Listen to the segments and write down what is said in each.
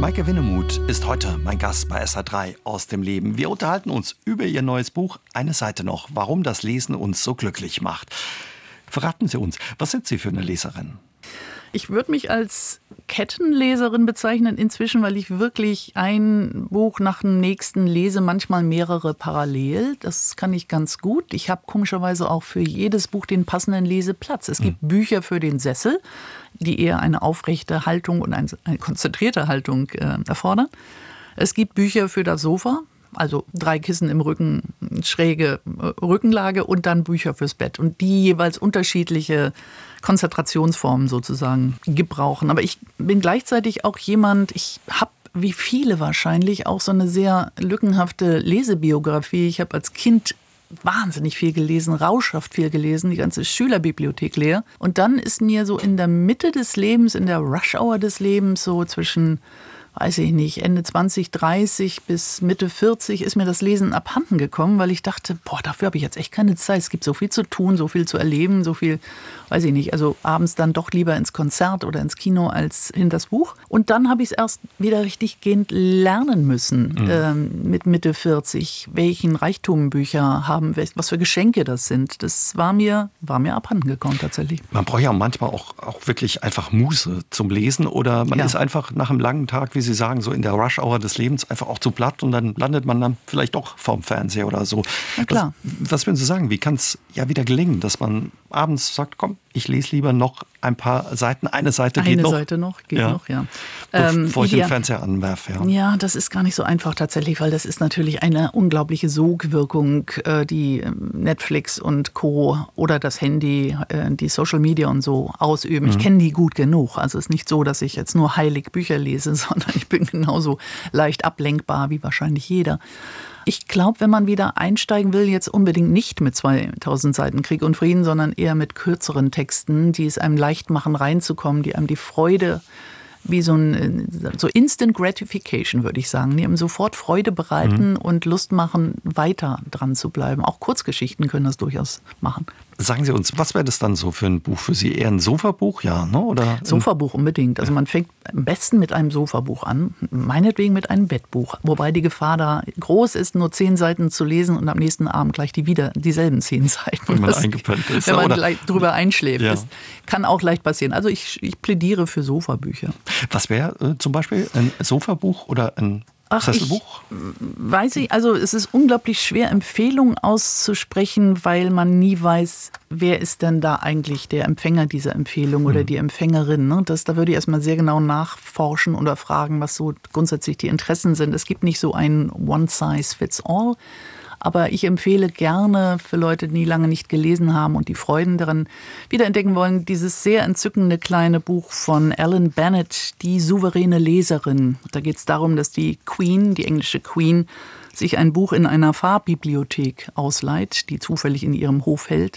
Maike Winnemuth ist heute mein Gast bei SA3 aus dem Leben. Wir unterhalten uns über ihr neues Buch Eine Seite noch, warum das Lesen uns so glücklich macht. Verraten Sie uns, was sind Sie für eine Leserin? Ich würde mich als Kettenleserin bezeichnen inzwischen, weil ich wirklich ein Buch nach dem nächsten lese, manchmal mehrere parallel. Das kann ich ganz gut. Ich habe komischerweise auch für jedes Buch den passenden Leseplatz. Es gibt Bücher für den Sessel, die eher eine aufrechte Haltung und eine konzentrierte Haltung erfordern. Es gibt Bücher für das Sofa, also 3 Kissen im Rücken, schräge Rückenlage und dann Bücher fürs Bett. Und die jeweils unterschiedliche Konzentrationsformen sozusagen gebrauchen. Aber ich bin gleichzeitig auch jemand, ich habe wie viele wahrscheinlich auch so eine sehr lückenhafte Lesebiografie. Ich habe als Kind wahnsinnig viel gelesen, rauschhaft viel gelesen, die ganze Schülerbibliothek leer. Und dann ist mir so in der Mitte des Lebens, in der Rush-Hour des Lebens, so zwischen, weiß ich nicht, Ende 20, 30 bis Mitte 40 ist mir das Lesen abhanden gekommen, weil ich dachte, dafür habe ich jetzt echt keine Zeit. Es gibt so viel zu tun, so viel zu erleben, so viel, weiß ich nicht, also abends dann doch lieber ins Konzert oder ins Kino als hinters Buch. Und dann habe ich es erst wieder richtig gehend lernen müssen, mit Mitte 40, welchen Reichtum Bücher haben, was für Geschenke das sind. Das war mir abhanden gekommen tatsächlich. Man braucht ja manchmal auch wirklich einfach Muße zum Lesen oder man ist einfach nach einem langen Tag, wie Sie sagen, so in der Rush-Hour des Lebens einfach auch zu platt und dann landet man dann vielleicht doch vorm Fernseher oder so. Na klar. Was würden Sie sagen, wie kann es ja wieder gelingen, dass man abends sagt, komm, ich lese lieber noch ein paar Seiten, eine Seite geht noch. Eine Seite noch, geht noch, ja. Bevor ich den Fernseher anwerfe, ja. Ja, das ist gar nicht so einfach tatsächlich, weil das ist natürlich eine unglaubliche Sogwirkung, die Netflix und Co. oder das Handy, die Social Media und so ausüben. Ich kenne die gut genug. Also es ist nicht so, dass ich jetzt nur heilig Bücher lese, sondern ich bin genauso leicht ablenkbar wie wahrscheinlich jeder. Ich glaube, wenn man wieder einsteigen will, jetzt unbedingt nicht mit 2000 Seiten Krieg und Frieden, sondern eher mit kürzeren Texten, die es einem leicht machen, reinzukommen, die einem die Freude, wie so Instant Gratification, würde ich sagen, die einem sofort Freude bereiten und Lust machen, weiter dran zu bleiben. Auch Kurzgeschichten können das durchaus machen. Sagen Sie uns, was wäre das dann so für ein Buch für Sie? Eher ein Sofabuch, ja, ne? Oder Sofabuch unbedingt. Also man fängt am besten mit einem Sofabuch an, meinetwegen mit einem Bettbuch. Wobei die Gefahr da groß ist, nur 10 Seiten zu lesen und am nächsten Abend gleich dieselben 10 Seiten. Wenn man eingepennt ist. Wenn man gleich drüber einschläft. Ja. Das kann auch leicht passieren. Also ich plädiere für Sofabücher. Was wäre zum Beispiel ein Sofabuch oder ein Sesselbuch? Weiß ich, also es ist unglaublich schwer, Empfehlungen auszusprechen, weil man nie weiß, wer ist denn da eigentlich der Empfänger dieser Empfehlung oder die Empfängerin. Ne? Da würde ich erstmal sehr genau nachforschen oder fragen, was so grundsätzlich die Interessen sind. Es gibt nicht so ein One-Size-Fits-All. Aber ich empfehle gerne für Leute, die lange nicht gelesen haben und die Freuden daran wiederentdecken wollen, dieses sehr entzückende kleine Buch von Alan Bennett, Die souveräne Leserin. Da geht es darum, dass die Queen, die englische Queen, sich ein Buch in einer Pfarrbibliothek ausleiht, die zufällig in ihrem Hof hält.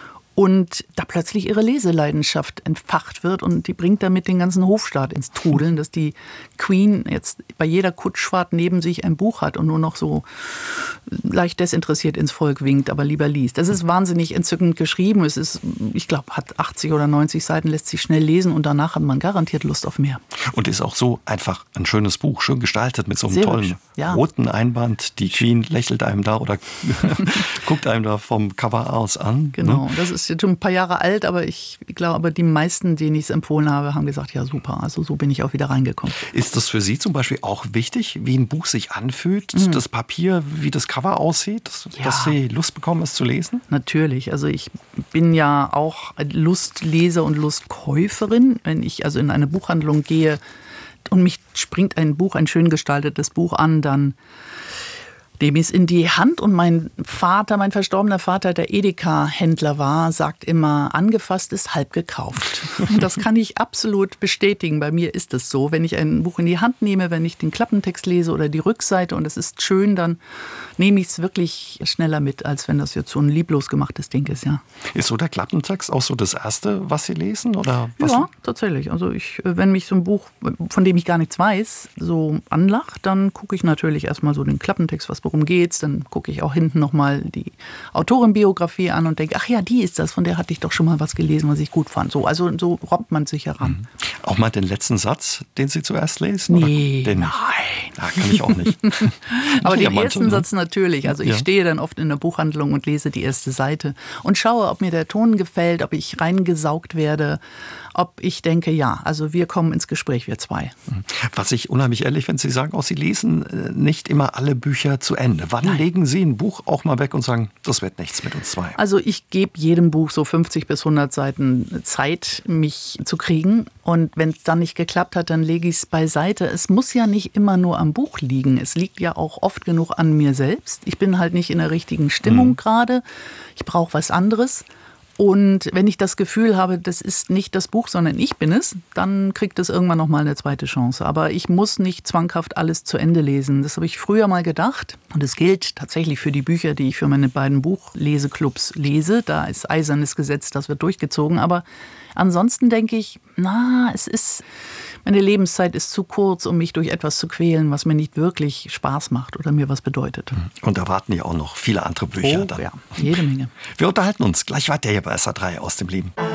Und da plötzlich ihre Leseleidenschaft entfacht wird und die bringt damit den ganzen Hofstaat ins Trudeln, dass die Queen jetzt bei jeder Kutschfahrt neben sich ein Buch hat und nur noch so leicht desinteressiert ins Volk winkt, aber lieber liest. Das ist wahnsinnig entzückend geschrieben. Es ist, ich glaube, hat 80 oder 90 Seiten, lässt sich schnell lesen und danach hat man garantiert Lust auf mehr. Und ist auch so einfach ein schönes Buch, schön gestaltet mit so einem Sehr tollen hübsch, ja. roten Einband. Die Queen lächelt einem da oder guckt einem da vom Cover aus an. Genau, Ne? das ist jetzt schon ein paar Jahre alt, aber ich glaube, die meisten, denen ich es empfohlen habe, haben gesagt, ja super, also so bin ich auch wieder reingekommen. Ist das für Sie zum Beispiel auch wichtig, wie ein Buch sich anfühlt, das Papier, wie das Cover aussieht, dass Sie Lust bekommen, es zu lesen? Natürlich, also ich bin ja auch Lustleser und Lustkäuferin. Wenn ich also in eine Buchhandlung gehe und mich springt ein Buch, ein schön gestaltetes Buch an, dann nehme ich es in die Hand und mein verstorbener Vater, der Edeka-Händler war, sagt immer, angefasst ist halb gekauft. Und das kann ich absolut bestätigen. Bei mir ist es so. Wenn ich ein Buch in die Hand nehme, wenn ich den Klappentext lese oder die Rückseite und es ist schön, dann nehme ich es wirklich schneller mit, als wenn das jetzt so ein lieblos gemachtes Ding ist, ja. Ist so der Klappentext auch so das Erste, was Sie lesen? Oder was? Ja, tatsächlich. Also wenn mich so ein Buch, von dem ich gar nichts weiß, so anlacht, dann gucke ich natürlich erstmal so den Klappentext, was worum geht's, dann gucke ich auch hinten nochmal die Autorenbiografie an und denke, ach ja, die ist das, von der hatte ich doch schon mal was gelesen, was ich gut fand. Also so robbt man sich heran. Auch mal den letzten Satz, den Sie zuerst lesen? Nee, nein. Ja, kann ich auch nicht. Aber den manche, ersten Satz natürlich. Also ich stehe dann oft in der Buchhandlung und lese die erste Seite und schaue, ob mir der Ton gefällt, ob ich reingesaugt werde, ob ich denke, ja, also wir kommen ins Gespräch, wir zwei. Was ich unheimlich ehrlich finde, Sie sagen auch, Sie lesen nicht immer alle Bücher zu Ende. Wann legen Sie ein Buch auch mal weg und sagen, das wird nichts mit uns zwei? Also ich gebe jedem Buch so 50 bis 100 Seiten Zeit, mich zu kriegen. Und wenn es dann nicht geklappt hat, dann lege ich es beiseite. Es muss ja nicht immer nur am Buch liegen. Es liegt ja auch oft genug an mir selbst. Ich bin halt nicht in der richtigen Stimmung gerade. Ich brauche was anderes. Und wenn ich das Gefühl habe, das ist nicht das Buch, sondern ich bin es, dann kriegt es irgendwann nochmal eine zweite Chance. Aber ich muss nicht zwanghaft alles zu Ende lesen. Das habe ich früher mal gedacht. Und es gilt tatsächlich für die Bücher, die ich für meine beiden Buchleseklubs lese. Da ist eisernes Gesetz, das wird durchgezogen. Aber ansonsten denke ich, meine Lebenszeit ist zu kurz, um mich durch etwas zu quälen, was mir nicht wirklich Spaß macht oder mir was bedeutet. Und da warten ja auch noch viele andere Bücher. Ja, jede Menge. Wir unterhalten uns gleich weiter hier bei SA3 aus dem Leben.